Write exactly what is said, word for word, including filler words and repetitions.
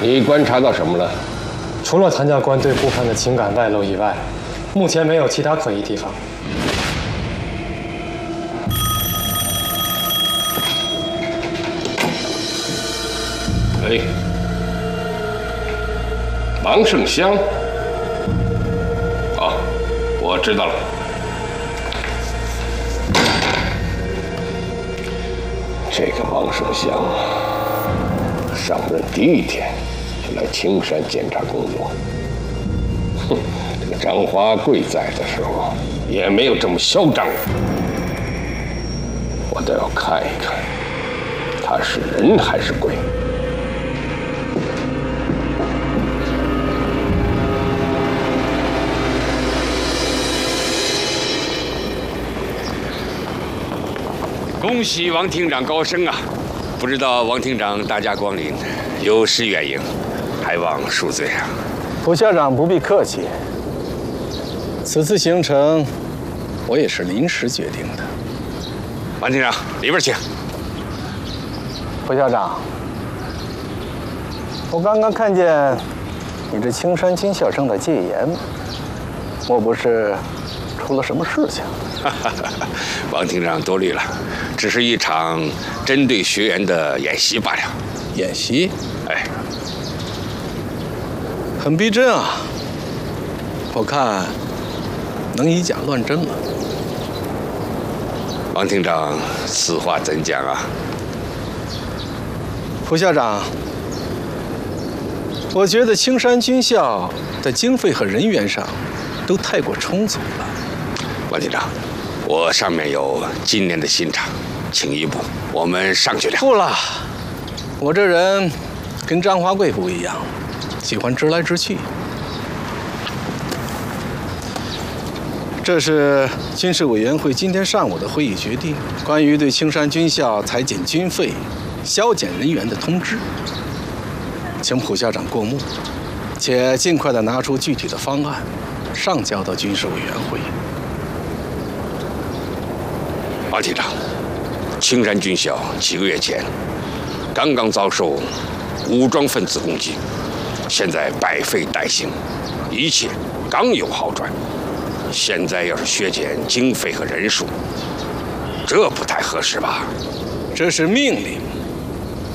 你观察到什么了？ 除了谭家官对顾盼的情感外露以外，目前没有其他可疑地方。 哎，王胜香。哦，我知道了。这个王胜香上任第一天就来青山检查工作。哼，这个张华贵在的时候也没有这么嚣张。我倒要看一看，他是人还是鬼。 恭喜王厅长高升啊！不知道王厅长大驾光临，有失远迎，还望恕罪啊！ 蒲校长不必客气，此次行程我也是临时决定的。 王厅长，里边请。 蒲校长，我刚刚看见你这青山军校生的戒严，莫不是出了什么事情？ 王厅长多虑了，只是一场针对学员的演习罢了。 演习？ 哎， 很逼真啊！我看能以假乱真了。 王厅长，此话怎讲啊？ 蒲校长，我觉得青山军校在经费和人员上都太过充足了。 王厅长，我上面有今年的新场，请一步，我们上去聊。 不了，我这人跟张华贵不一样，喜欢直来直去。这是军事委员会今天上午的会议决定，关于对青山军校裁减军费、削减人员的通知，请蒲校长过目，且尽快的拿出具体的方案，上交到军事委员会。 王厅长，青山军校几个月前刚刚遭受武装分子攻击，现在百废待兴，一切刚有好转。现在要是削减经费和人数，这不太合适吧？ 这是命令。